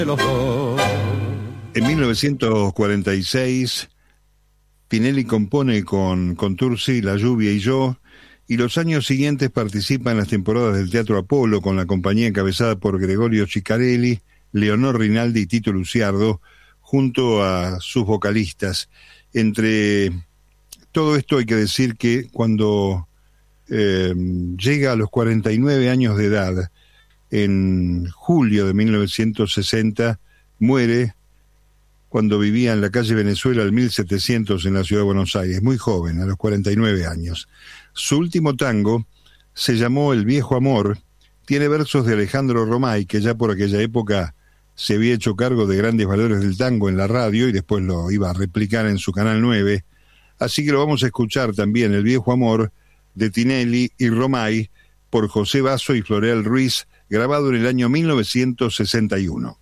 En 1946, Tinelli compone con Contursi La lluvia y yo, y los años siguientes participa en las temporadas del Teatro Apolo con la compañía encabezada por Gregorio Ciccarelli, Leonor Rinaldi y Tito Luciardo, junto a sus vocalistas. Entre todo esto hay que decir que cuando llega a los 49 años de edad, en julio de 1960, muere cuando vivía en la calle Venezuela al 1700 en la ciudad de Buenos Aires, muy joven, a los 49 años. Su último tango se llamó El viejo amor, tiene versos de Alejandro Romay, que ya por aquella época se había hecho cargo de grandes valores del tango en la radio y después lo iba a replicar en su Canal 9, así que lo vamos a escuchar también, El viejo amor, de Tinelli y Romay, por José Basso y Floreal Ruiz, grabado en el año 1961.